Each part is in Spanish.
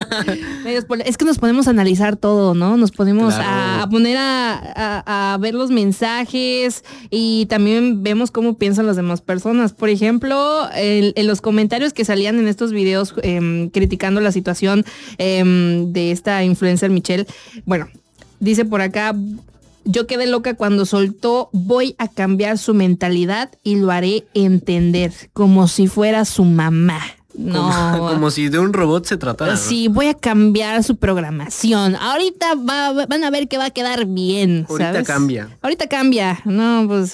Es que nos ponemos a analizar todo, ¿no? Nos ponemos Claro. a poner a ver los mensajes y también vemos cómo piensan las demás personas. Por ejemplo, en los comentarios que salían en estos videos criticando la situación de esta influencer Michelle, bueno, dice por acá: yo quedé loca cuando soltó, voy a cambiar su mentalidad y lo haré entender, como si fuera su mamá. No. Como si de un robot se tratara, ¿no? Sí, voy a cambiar su programación. Ahorita van a ver que va a quedar bien, ¿sabes? Ahorita cambia. No, pues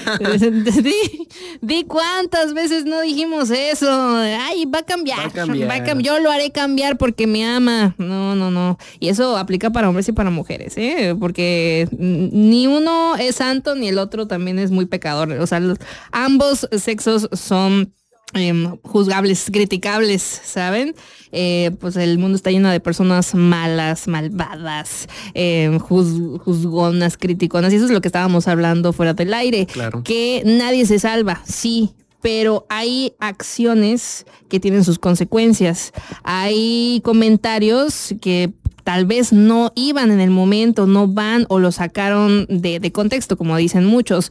di cuántas veces no dijimos eso. Ay, va a cambiar. Yo lo haré cambiar porque me ama. No. Y eso aplica para hombres y para mujeres, ¿eh? Porque ni uno es santo ni el otro también es muy pecador. O sea, ambos sexos son juzgables, criticables, ¿saben? Pues el mundo está lleno de personas malas, malvadas, juzgonas, criticonas, y eso es lo que estábamos hablando fuera del aire. Claro. Que nadie se salva, sí, pero hay acciones que tienen sus consecuencias. Hay comentarios que tal vez no iban en el momento, no van o lo sacaron de contexto, como dicen muchos.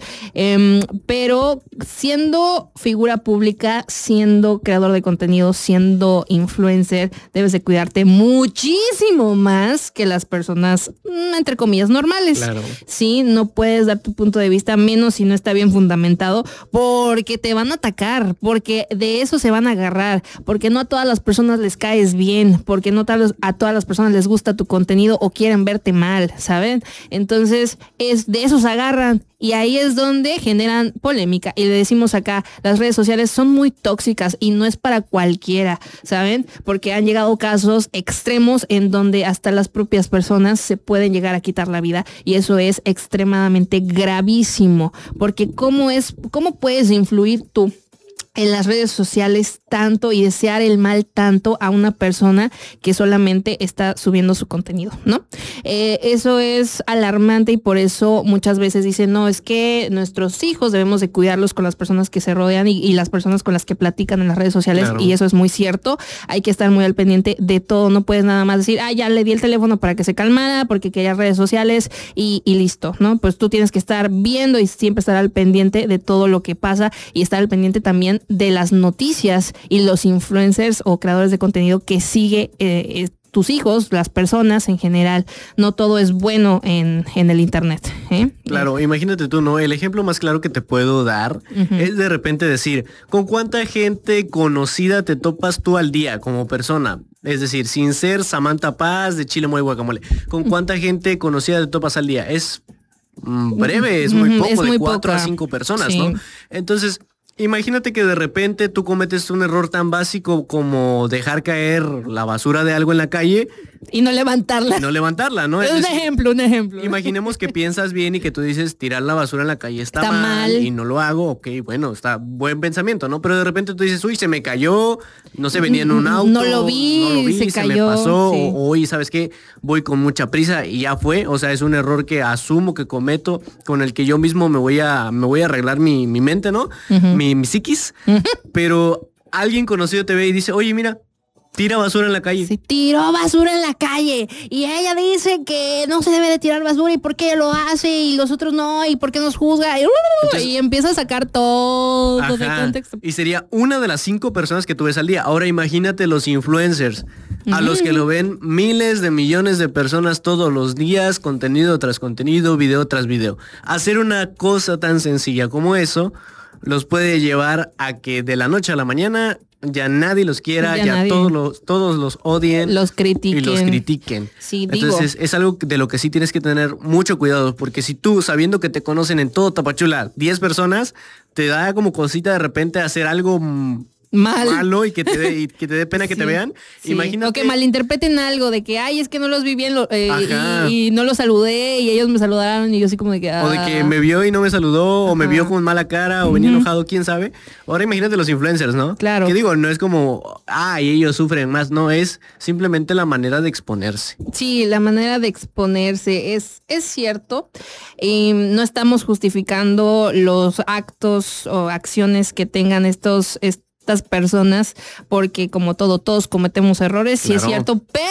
Pero siendo figura pública, siendo creador de contenido, siendo influencer, debes de cuidarte muchísimo más que las personas, entre comillas, normales. Claro. Sí, no puedes dar tu punto de vista, menos si no está bien fundamentado, porque te van a atacar, porque de eso se van a agarrar, porque no a todas las personas les caes bien, porque no a todas las personas les gusta tu contenido o quieren verte mal, ¿saben? Entonces, de eso se agarran y ahí es donde generan polémica. Y le decimos acá, las redes sociales son muy tóxicas y no es para cualquiera, ¿saben? Porque han llegado casos extremos en donde hasta las propias personas se pueden llegar a quitar la vida y eso es extremadamente gravísimo, porque ¿cómo puedes influir tú en las redes sociales tanto y desear el mal tanto a una persona que solamente está subiendo su contenido, ¿no? Eso es alarmante y por eso muchas veces dicen, no, es que nuestros hijos debemos de cuidarlos con las personas que se rodean y las personas con las que platican en las redes sociales. Claro. Y eso es muy cierto. Hay que estar muy al pendiente de todo. No puedes nada más decir, ya le di el teléfono para que se calmara porque quería redes sociales y listo, ¿no? Pues tú tienes que estar viendo y siempre estar al pendiente de todo lo que pasa y estar al pendiente también de las noticias y los influencers o creadores de contenido que sigue tus hijos, las personas en general. No todo es bueno en el internet, ¿eh? Claro, imagínate tú, ¿no? El ejemplo más claro que te puedo dar es de repente decir, ¿con cuánta gente conocida te topas tú al día como persona? Es decir, sin ser Samantha Paz de Chile, Mole, Guacamole. ¿Con cuánta gente conocida te topas al día? Es breve, es muy poco, es de 4 a 5 personas, sí. ¿No? Entonces, imagínate que de repente tú cometes un error tan básico como dejar caer la basura de algo en la calle y no levantarla. ¿No? Es un ejemplo. Imaginemos que piensas bien y que tú dices, tirar la basura en la calle está mal y no lo hago. Ok, bueno, está buen pensamiento, ¿no? Pero de repente tú dices, uy, se me cayó, no se venía en un auto. No lo vi, se cayó. Me pasó, sí. o oye, ¿sabes qué? Voy con mucha prisa y ya fue. O sea, es un error que asumo que cometo, con el que yo mismo me voy a arreglar mi mente, ¿no? Mi psiquis. Pero alguien conocido te ve y dice, oye, mira, tira basura en la calle. Sí, tiró basura en la calle. Y ella dice que no se debe de tirar basura y por qué ella lo hace y los otros no y por qué nos juzga. Y empieza a sacar todo de contexto. Y sería una de las 5 personas que tú ves al día. Ahora imagínate los influencers, a los que lo ven miles de millones de personas todos los días, contenido tras contenido, video tras video. Hacer una cosa tan sencilla como eso los puede llevar a que de la noche a la mañana ya nadie los quiera, ya todos los odien, los critiquen. Sí, entonces es algo de lo que sí tienes que tener mucho cuidado, porque si tú, sabiendo que te conocen en todo Tapachula 10 personas, te da como cosita de repente hacer algo malo y que te dé pena que te vean. Sí. Imagínate. O que malinterpreten algo de que, es que no los vi bien y no los saludé y ellos me saludaron y yo así como de que... O de que me vio y no me saludó, o me vio con mala cara, o venía enojado, quién sabe. Ahora imagínate los influencers, ¿no? Claro. Que digo, no es como, y ellos sufren más, no, es simplemente la manera de exponerse. Sí, la manera de exponerse es cierto. No estamos justificando los actos o acciones que tengan estas personas, porque como todos cometemos errores, sí, claro. Es cierto, pero